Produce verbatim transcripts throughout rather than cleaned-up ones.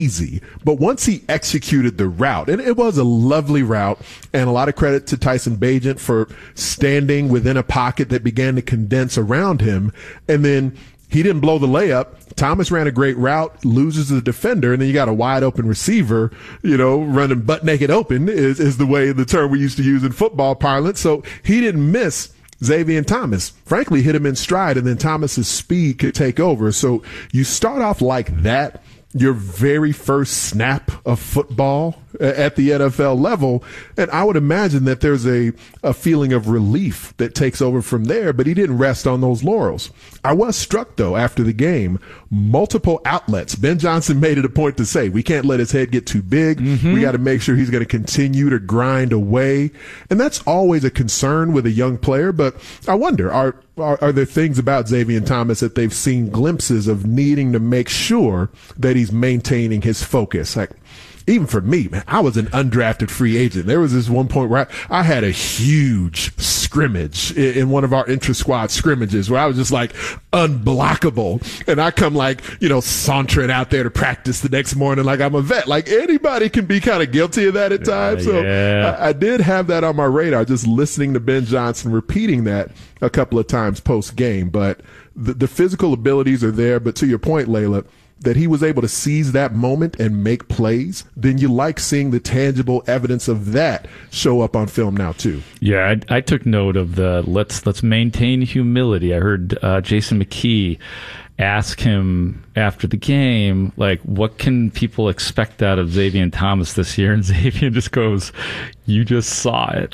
easy. But once he executed the route, and it was a lovely route, and a lot of credit to Tyson Bagent for standing within a pocket that began to condense around him, and then he didn't blow the layup. Thomas ran a great route, loses the defender, and then you got a wide open receiver, you know, running butt naked open is, is the way the term we used to use in football parlance. So he didn't miss Xavier Thomas. Frankly, hit him in stride, and then Thomas's speed could take over. So you start off like that, your very first snap of football at the N F L level, and I would imagine that there's a, a feeling of relief that takes over from there, but he didn't rest on those laurels. I was struck, though, after the game, multiple outlets. Ben Johnson made it a point to say, we can't let his head get too big. Mm-hmm. We got to make sure he's going to continue to grind away, and that's always a concern with a young player, but I wonder, are Are, are there things about Xavier Thomas that they've seen glimpses of needing to make sure that he's maintaining his focus? Like, even for me, man, I was an undrafted free agent. There was this one point where I, I had a huge scrimmage in, in one of our intra-squad scrimmages where I was just like unblockable. And I come like, you know, sauntering out there to practice the next morning like I'm a vet. Like anybody can be kind of guilty of that at times. Uh, so yeah. I, I did have that on my radar, just listening to Ben Johnson repeating that a couple of times post-game. But the, the physical abilities are there. But to your point, Layla, that he was able to seize that moment and make plays, then you like seeing the tangible evidence of that show up on film now too. Yeah, I, I took note of the let's let's maintain humility. I heard uh, Jason McKee ask him after the game, like, what can people expect out of Xavier Thomas this year? And Xavier just goes, you just saw it,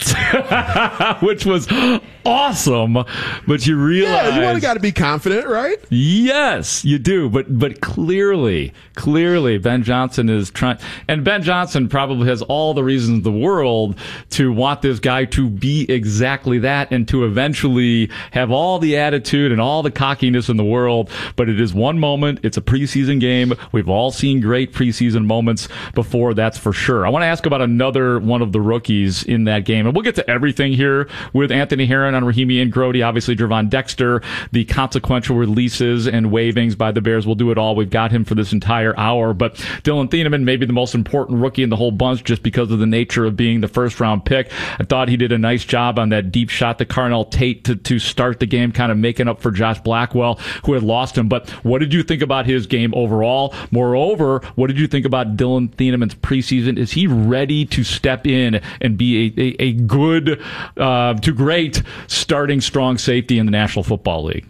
which was awesome. But you realize, yeah, you want to got to be confident, right? Yes, you do. But but clearly, clearly, Ben Johnson is trying, and Ben Johnson probably has all the reasons in the world to want this guy to be exactly that, and to eventually have all the attitude and all the cockiness in the world. But it is one moment. It's a preseason game. We've all seen great preseason moments before, that's for sure. I want to ask about another one of the rookies in that game. And we'll get to everything here with Anthony Herron on Rahimi and Grody, obviously Gervon Dexter, the consequential releases and waivings by the Bears. We'll do it all. We've got him for this entire hour. But Dylan Thieneman, maybe the most important rookie in the whole bunch just because of the nature of being the first-round pick. I thought he did a nice job on that deep shot to Carnell Tate to, to start the game, kind of making up for Josh Blackwell, who had lost him. But what did you think about his game overall? Moreover, what did you think about Dylan Thieneman's preseason? Is he ready to step in and be a, a, a good uh, to great starting strong safety in the National Football League?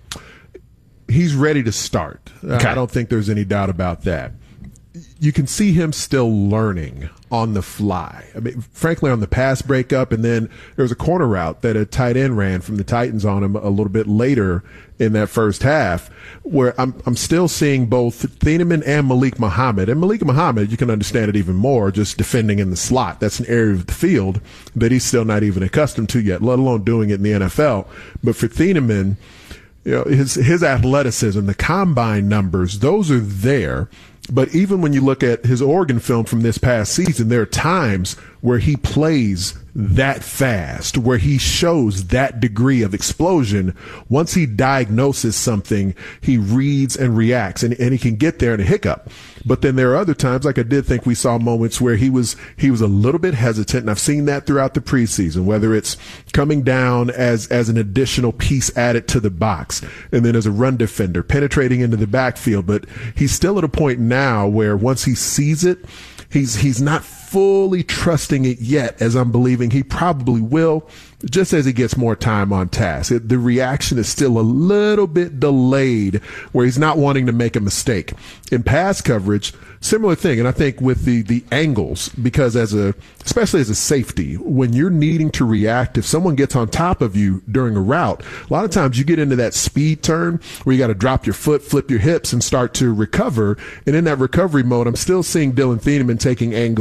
He's ready to start. Okay. I don't think there's any doubt about that. You can see him still learning on the fly. I mean, frankly, on the pass breakup, and then there was a corner route that a tight end ran from the Titans on him a little bit later in that first half, where I'm I'm still seeing both Thieneman and Malik Muhammad. And Malik Muhammad, you can understand it even more, just defending in the slot. That's an area of the field that he's still not even accustomed to yet, let alone doing it in the N F L. But for Thieneman, you know, his his athleticism, the combine numbers, those are there. But even when you look at his Oregon film from this past season, there are times where he plays that fast, where he shows that degree of explosion. Once he diagnoses something, he reads and reacts, and, and he can get there in a hiccup. But then there are other times, like I did think we saw moments where he was he was a little bit hesitant, and I've seen that throughout the preseason, whether it's coming down as as an additional piece added to the box, and then as a run defender, penetrating into the backfield. But he's still at a point now where once he sees it, he's he's not fully trusting it yet, as I'm believing he probably will, just as he gets more time on task. It, the reaction is still a little bit delayed, where he's not wanting to make a mistake. In pass coverage, similar thing. And I think with the, the angles, because as a, especially as a safety, when you're needing to react, if someone gets on top of you during a route, a lot of times you get into that speed turn where you got to drop your foot, flip your hips, and start to recover. And in that recovery mode, I'm still seeing Dylan Thieneman taking angles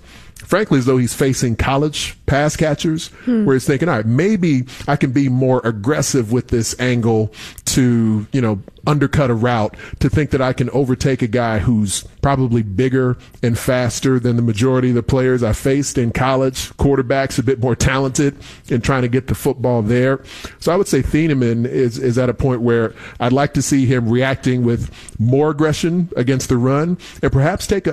frankly, as though he's facing college pass catchers, hmm. where he's thinking, all right, maybe I can be more aggressive with this angle to, you know, undercut a route, to think that I can overtake a guy who's probably bigger and faster than the majority of the players I faced in college, quarterbacks a bit more talented in trying to get the football there. So I would say Thieneman is, is at a point where I'd like to see him reacting with more aggression against the run and perhaps take a,